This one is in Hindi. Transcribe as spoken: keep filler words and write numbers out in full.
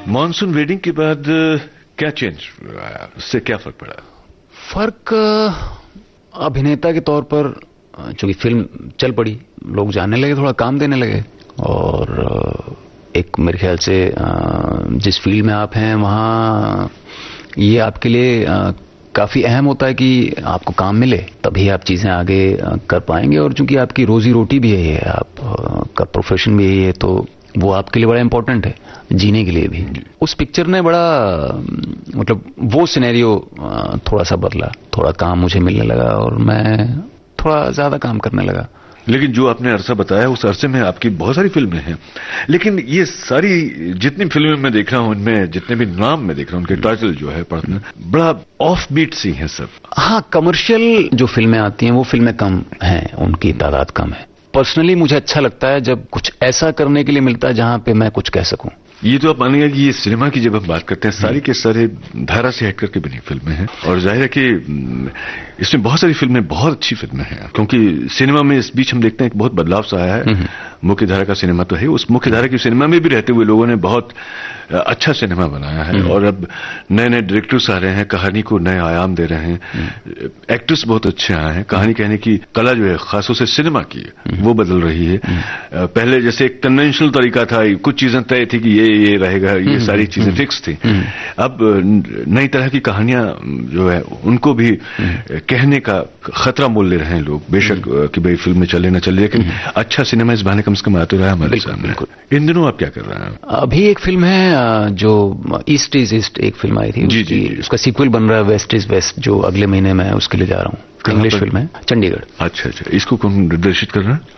मॉनसून वेडिंग के बाद क्या चेंज आया, उससे क्या फर्क पड़ा? फर्क अभिनेता के तौर पर चूंकि फिल्म चल पड़ी, लोग जानने लगे, थोड़ा काम देने लगे, और एक मेरे ख्याल से जिस फील्ड में आप हैं वहां ये आपके लिए काफी अहम होता है कि आपको काम मिले, तभी आप चीजें आगे कर पाएंगे। और चूंकि आपकी रोजी रोटी भी यही है, आपका प्रोफेशन भी यही है, तो वो आपके लिए बड़ा इंपॉर्टेंट है जीने के लिए भी। उस पिक्चर ने बड़ा मतलब वो सिनेरियो थोड़ा सा बदला, थोड़ा काम मुझे मिलने लगा और मैं थोड़ा ज्यादा काम करने लगा। लेकिन जो आपने अरसा बताया, उस अरसे में आपकी बहुत सारी फिल्में हैं, लेकिन ये सारी जितनी फिल्में मैं देख रहा हूं, उनमें जितने भी नाम मैं देख रहा हूं, उनके टाइटल जो है पढ़ना बड़ा ऑफ बीट सी हैं सब। हाँ, कमर्शियल जो फिल्में आती हैं वो फिल्में कम हैं, उनकी तादाद कम है। पर्सनली मुझे अच्छा लगता है जब कुछ ऐसा करने के लिए मिलता है जहां पे मैं कुछ कह सकूं। ये तो आप मानेंगे कि ये सिनेमा की जब हम बात करते हैं, सारी के सारे धारा से हट करके बनी फिल्में हैं, और जाहिर है कि इसमें बहुत सारी फिल्में बहुत अच्छी फिल्में हैं, क्योंकि सिनेमा में इस बीच हम देखते हैं कि बहुत बदलाव सा आया है। मुख्य धारा का सिनेमा तो है, उस मुख्य धारा की सिनेमा में भी रहते हुए लोगों ने बहुत अच्छा सिनेमा बनाया है, और अब नए नए डायरेक्टर्स आ रहे हैं, कहानी को नए आयाम दे रहे हैं, एक्टर्स बहुत अच्छे आए हैं, कहानी कहने की कला जो है खासतौर से सिनेमा की वो बदल रही है। पहले जैसे एक कन्वेंशनल तरीका था, कुछ चीजें तय थी कि ये ये रहेगा, ये सारी चीजें फिक्स थी। अब नई तरह की कहानियां जो है उनको भी कहने का खतरा मोल ले रहे हैं लोग, बेशक कि भाई फिल्म में चले ना चले, लेकिन अच्छा सिनेमा इस बहाने कम से कम आते रहा हमारे सामने। इन दिनों आप क्या कर रहे हैं? अभी एक फिल्म है जो ईस्ट इज ईस्ट, एक फिल्म आई थी, जी, जी, जी। उसका सीक्वल बन रहा है वेस्ट इज वेस्ट, जो अगले महीने मैं उसके लिए जा रहा हूँ। इंग्लिश फिल्म है, चंडीगढ़। अच्छा अच्छा, इसको कौन निर्देशित कर रहा है?